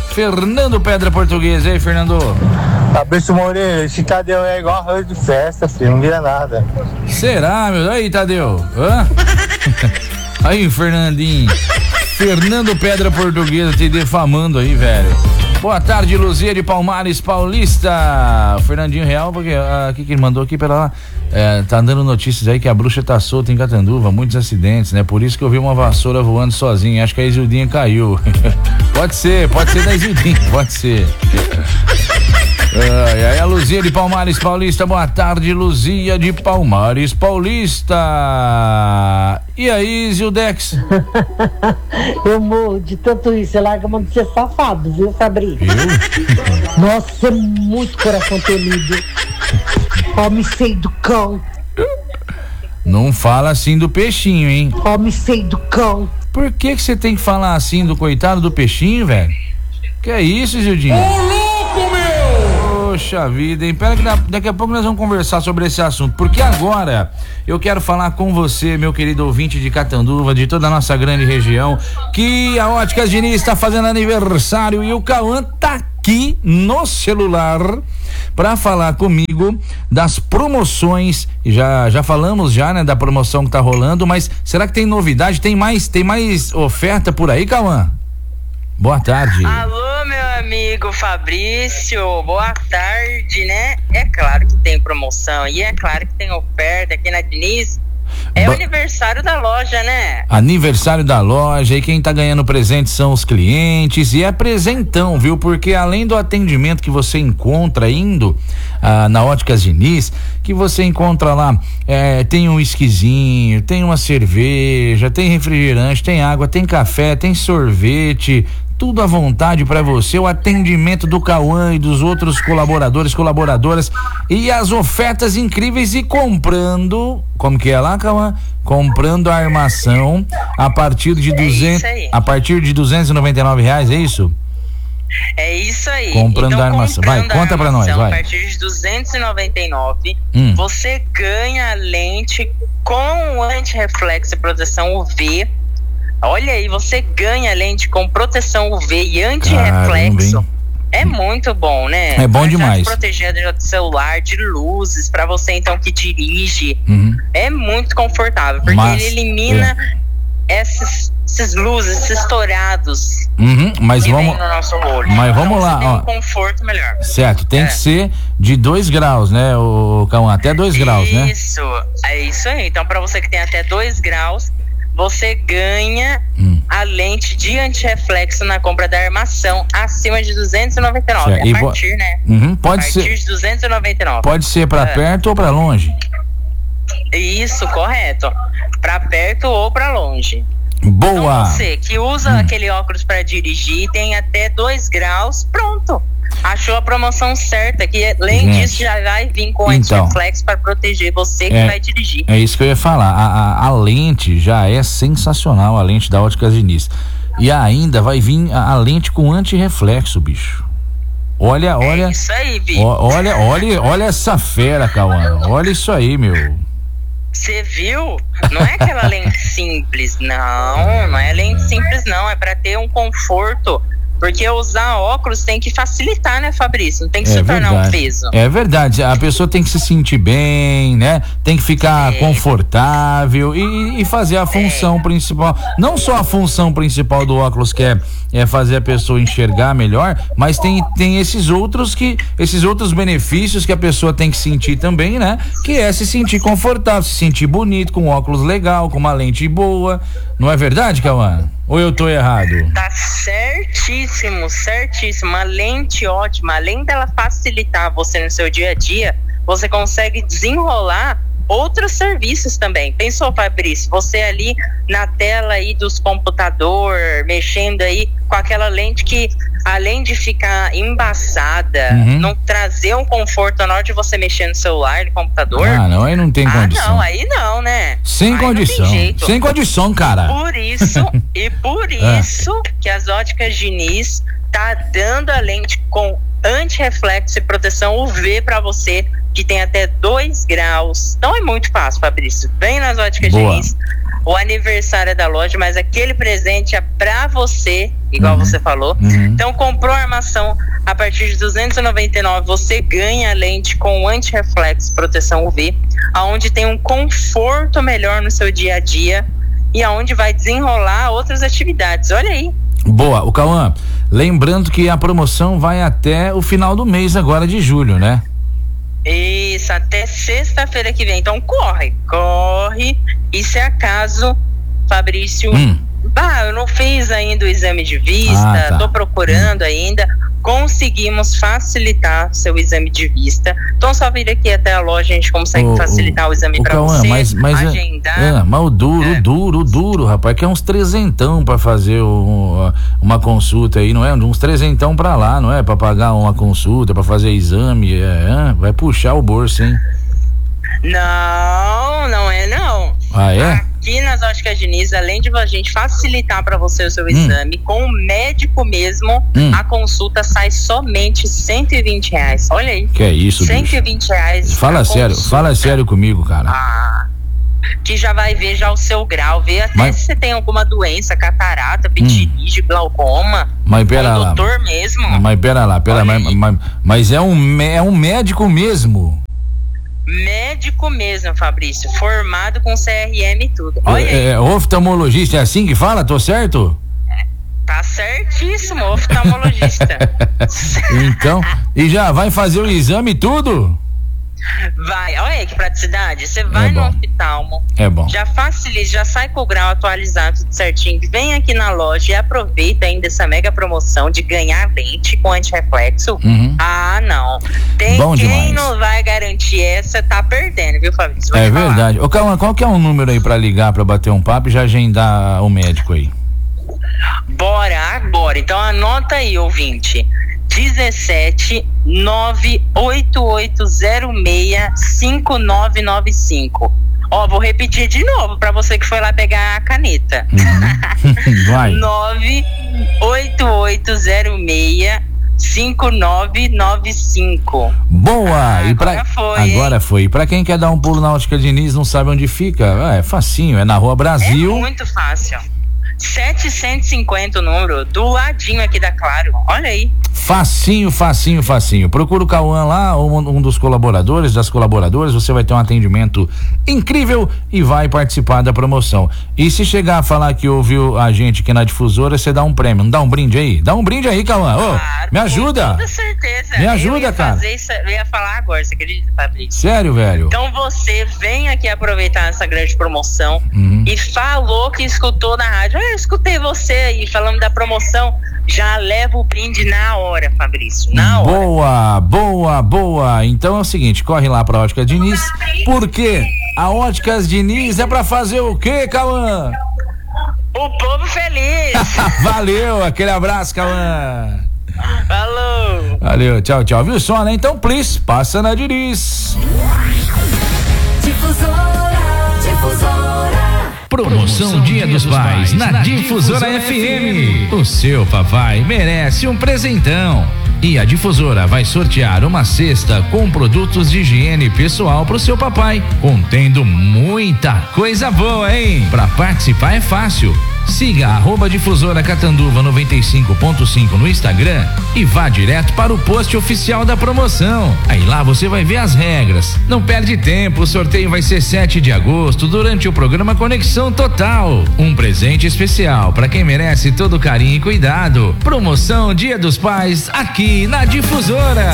Fernando Pedra Portuguesa. E aí, Fernando? Fabrício Moreira, esse Tadeu é igual arroz de festa, filho, não vira nada. Será, meu? Aí, Tadeu. Hã? Aí, Fernandinho. Fernando Pedra Portuguesa te defamando aí, velho. Boa tarde, Luzia de Palmares Paulista. Fernandinho Real, porque o que ele mandou aqui pela lá? Tá dando notícias aí que a bruxa tá solta em Catanduva, muitos acidentes, né? Por isso que eu vi uma vassoura voando sozinha. Acho que a Isildinha caiu. Pode ser da Isildinha, pode ser. Aí a Luzia de Palmares Paulista, boa tarde, Luzia de Palmares Paulista. E aí, Zildex? Eu morro de tanto isso, você larga a mão de ser safado, viu, Fabrício? Nossa, é muito coração temido. Homem feio do cão. Não fala assim do peixinho, hein? Homem feio do cão. Por que você tem que falar assim do coitado do peixinho, velho? Que é isso, Zildinho? Poxa vida, hein? Pera que daqui a pouco nós vamos conversar sobre esse assunto, porque agora eu quero falar com você, meu querido ouvinte de Catanduva, de toda a nossa grande região, que a Óticas Diniz está fazendo aniversário e o Cauã tá aqui no celular para falar comigo das promoções. Já falamos né, da promoção que tá rolando, mas será que tem novidade? Tem mais oferta por aí, Cauã? Boa tarde. Alô, meu amigo Fabrício, boa tarde, né? É claro que tem promoção e é claro que tem oferta aqui na Diniz. É o aniversário da loja, né? Aniversário da loja, e quem tá ganhando presente são os clientes, e é presentão, viu? Porque além do atendimento que você encontra indo na Óticas Diniz, que você encontra lá, tem um esquisinho, tem uma cerveja, tem refrigerante, tem água, tem café, tem sorvete, tudo à vontade para você, o atendimento do Cauã e dos outros colaboradoras e as ofertas incríveis, e comprando, como que é lá, Cauã? Comprando a armação a partir de R$299, é isso? É isso aí. Comprando a armação. Vai, conta pra nós, vai. A partir de R$299, você ganha a lente com anti-reflexo e proteção UV. Olha aí, você ganha lente com proteção UV e anti-reflexo. É muito bom, né? É bom demais. Proteger do celular, de luzes, pra você então que dirige. É muito confortável, porque ele elimina esses luzes, esses tourados. Mas que vamos, vem no nosso olho. Mas vamos lá, tem ó. Um conforto melhor. Certo, tem que ser de 2 graus, né, o Cauã? Até 2 graus, né? Isso, é isso aí. Então, pra você que tem até 2 graus, você ganha a lente de antirreflexo na compra da armação acima de R$299. Certo. A partir, né? Pode a ser. partir de R$299. Pode ser pra perto ou pra longe? Isso, correto. Pra perto ou pra longe. Boa. Então você que usa aquele óculos para dirigir, tem até 2 graus, pronto. Achou a promoção certa, que além disso já vai vir com anti-reflexo para proteger você que vai dirigir. É isso que eu ia falar. A lente já é sensacional, a lente da Óticas Diniz. E ainda vai vir a lente com anti-reflexo, bicho. Olha. É isso aí, bicho. Olha essa fera, Cauã. Olha isso aí, meu. Você viu? Não é aquela lente simples, não é lente simples, não. É para ter um conforto. Porque usar óculos tem que facilitar, né, Fabrício? Não tem que se tornar um peso. É verdade, a pessoa tem que se sentir bem, né? Tem que ficar confortável e fazer a função principal. Não só a função principal do óculos, que é fazer a pessoa enxergar melhor, mas tem esses outros benefícios que a pessoa tem que sentir também, né? Que é se sentir confortável, se sentir bonito, com óculos legal, com uma lente boa. Não é verdade, Cauã? Ou eu tô errado? Tá certíssimo. Uma lente ótima. Além dela facilitar você no seu dia a dia, você consegue desenrolar outros serviços também. Pensou, Fabrício? Você ali na tela aí dos computadores, mexendo aí com aquela lente que, além de ficar embaçada, não trazer um conforto na hora de você mexer no celular, no computador. Não, aí não tem condição. Não, aí não, né? Sem condição. Sem condição, cara. Por isso que as Óticas Diniz tá dando a lente com anti-reflexo e proteção UV pra você, que tem até 2 graus. Então é muito fácil, Fabrício. Vem nas Óticas Diniz. O aniversário é da loja, mas aquele presente é pra você, igual você falou. Então comprou a armação a partir de 299 você ganha lente com anti-reflexo, proteção UV, aonde tem um conforto melhor no seu dia a dia e aonde vai desenrolar outras atividades. Olha aí. Boa, o Cauã, lembrando que a promoção vai até o final do mês agora de julho, né? Isso, até sexta-feira que vem. Então corre. E se acaso, Fabrício, eu não fiz ainda o exame de vista, tô procurando ainda. Conseguimos facilitar seu exame de vista. Então só vir aqui até a loja, a gente consegue facilitar o exame pra Cauã, você, mas agendar. Mas o duro, rapaz, que é uns 300 pra fazer uma consulta aí, não é? Uns 300 pra lá, não é? Pra pagar uma consulta, pra fazer exame, vai puxar o bolso, hein? Não é não. Ah, é? Aqui nas Óticas Diniz, além de a gente facilitar para você o seu exame, com o médico mesmo, a consulta sai somente R$120. Olha aí. Que é isso, R$120. Fala sério comigo, cara. Que já vai ver já o seu grau, ver até se você tem alguma doença, catarata, pitirígio, glaucoma. Mas pera lá. Doutor mesmo. Mas pera lá, mas é um médico mesmo. Médico mesmo, Fabrício, formado com CRM e tudo. Olha oftalmologista, é assim que fala? Tô certo? Tá certíssimo, oftalmologista. Então, e já vai fazer o exame e tudo? Vai, olha aí que praticidade. Você vai no oftalmo. É bom. Já facilita, já sai com o grau atualizado tudo certinho. Vem aqui na loja e aproveita ainda essa mega promoção de ganhar lente com antirreflexo. Não. Tem bom quem demais. não vai garantir essa, tá perdendo, viu, Fabrício? É verdade. Ô, Calma, qual que é um número aí pra ligar, pra bater um papo e já agendar o médico aí? Bora agora. Então anota aí, ouvinte. 17 98806 5995. Vou repetir de novo para você que foi lá pegar a caneta. Vai. 98806 5995. Boa! Agora foi. E pra quem quer dar um pulo na Ótica Diniz, não sabe onde fica, é facinho, é na Rua Brasil. É muito fácil. 750 o número, do ladinho aqui da Claro. Olha aí. Facinho. Procura o Cauã lá, um dos colaboradores, das colaboradoras, você vai ter um atendimento incrível e vai participar da promoção. E se chegar a falar que ouviu a gente aqui na difusora, você dá um prêmio, não dá um brinde aí? Dá um brinde aí, Cauã. Claro, me ajuda. Com toda certeza. Me ajuda, cara. Eu ia falar agora, você acredita, Fabrício? Sério, velho? Então você vem aqui aproveitar essa grande promoção e falou que escutou na rádio. Eu escutei você aí falando da promoção. Já leva o brinde na hora, Fabrício, na hora. Boa. Então é o seguinte, corre lá pra Óticas Diniz, porque a Óticas Diniz é pra fazer o quê, Cauã? O povo feliz. Valeu, aquele abraço, Cauã. Falou. Valeu, tchau. Viu só, né? Então, please, passa na Diniz. Difusora. Promoção Dia dos Pais na Difusora FM. O seu papai merece um presentão. E a Difusora vai sortear uma cesta com produtos de higiene pessoal pro seu papai, contendo muita coisa boa, hein? Pra participar é fácil. Siga @Difusora Catanduva 95.5 no Instagram e vá direto para o post oficial da promoção. Aí lá você vai ver as regras. Não perde tempo, o sorteio vai ser 7 de agosto durante o programa Conexão Total. Um presente especial para quem merece todo carinho e cuidado. Promoção Dia dos Pais aqui na Difusora.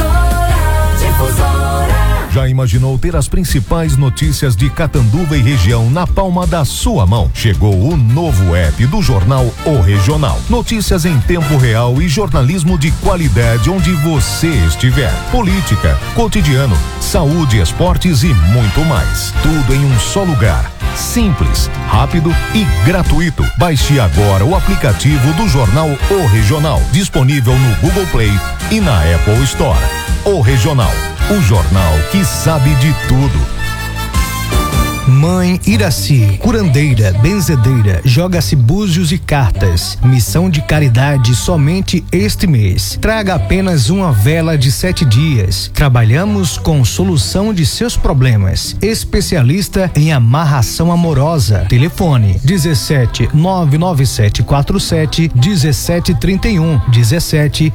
Já imaginou ter as principais notícias de Catanduva e região na palma da sua mão? Chegou o novo app do jornal O Regional. Notícias em tempo real e jornalismo de qualidade onde você estiver. Política, cotidiano, saúde, esportes e muito mais. Tudo em um só lugar. Simples, rápido e gratuito. Baixe agora o aplicativo do jornal O Regional, disponível no Google Play e na Apple Store. O Regional, o jornal que sabe de tudo. Mãe Iraci, curandeira, benzedeira, joga-se búzios e cartas. Missão de caridade somente este mês. Traga apenas uma vela de 7 dias. Trabalhamos com solução de seus problemas. Especialista em amarração amorosa. Telefone 17 99747 1731 17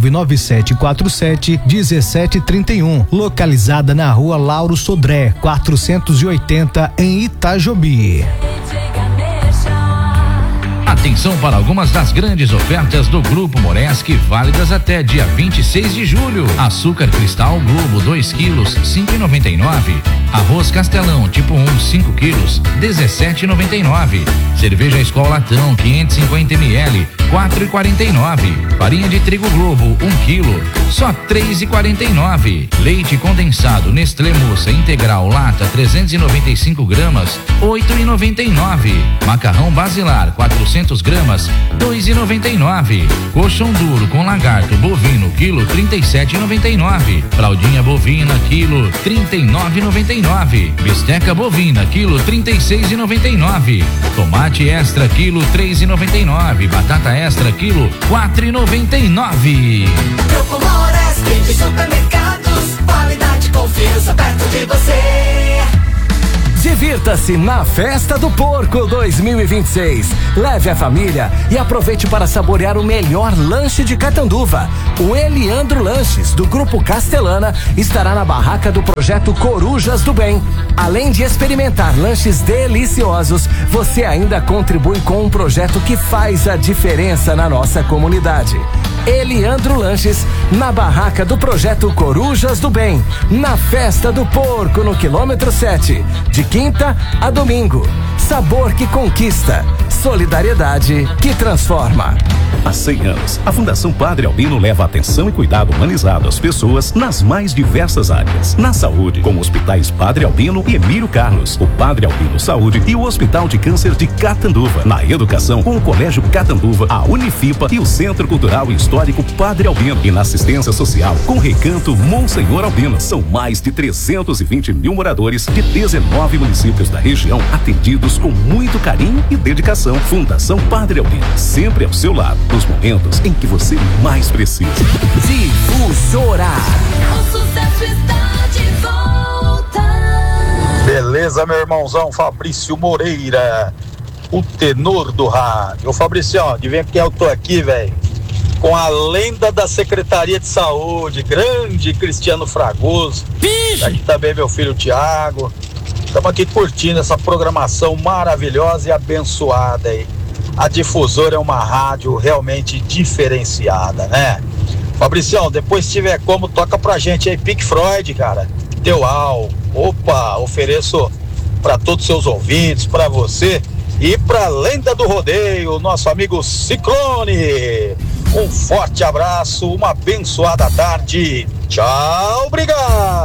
99747 1731. Localizada na Rua Lauro Sodré, 480 em Itajobi. Atenção para algumas das grandes ofertas do Grupo Moreski, válidas até dia 26 de julho. Açúcar cristal Globo 2 quilos, 5,99. Arroz Castelão tipo 1, 5 quilos, 17,99. Cerveja Skol Latão 550 ml, 4,49. Farinha de trigo Globo 1 quilo, só 3,49. Leite condensado Nestlé Moça Integral Lata 395 gramas, 8,99. Macarrão Basilar 400 gramas, 2,99. Coxão duro com lagarto bovino quilo, 37,99. Fraldinha bovina quilo, 39,99. Bisteca bovina quilo, 36,99. Tomate extra quilo, 3,99. Batata extra quilo, 4,99. Grupo Moreski de supermercados, qualidade e confiança perto de você. Divirta-se na Festa do Porco 2026. Leve a família e aproveite para saborear o melhor lanche de Catanduva. O Eliandro Lanches, do Grupo Castelana, estará na barraca do projeto Corujas do Bem. Além de experimentar lanches deliciosos, você ainda contribui com um projeto que faz a diferença na nossa comunidade. Eliandro Lanches, na barraca do projeto Corujas do Bem, na Festa do Porco, no quilômetro 7, de quinta a domingo. Sabor que conquista, solidariedade que transforma. Há 100 anos, a Fundação Padre Albino leva atenção e cuidado humanizado às pessoas nas mais diversas áreas. Na saúde, com hospitais Padre Albino e Emílio Carlos, o Padre Albino Saúde e o Hospital de Câncer de Catanduva. Na educação, com o Colégio Catanduva, a Unifipa e o Centro Cultural e Histórico Padre Albino. E na assistência social, com o Recanto Monsenhor Albino. São mais de 320 mil moradores de 19 municípios da região atendidos com muito carinho e dedicação. Fundação Padre Albino, sempre ao seu lado, nos momentos em que você mais precisa. Difusora. O sucesso está de volta. Beleza, meu irmãozão Fabrício Moreira, o tenor do rádio. Ô Fabrício, adivinha quem eu tô aqui, velho? Com a lenda da Secretaria de Saúde, grande Cristiano Fragoso. Aqui também meu filho Tiago. Estamos aqui curtindo essa programação maravilhosa e abençoada aí. A Difusora é uma rádio realmente diferenciada, né? Fabricião, depois se tiver como, toca pra gente aí Pink Floyd, cara. Teual. Opa, ofereço para todos os seus ouvintes, para você e pra lenda do rodeio, nosso amigo Ciclone. Um forte abraço, uma abençoada tarde. Tchau, obrigado.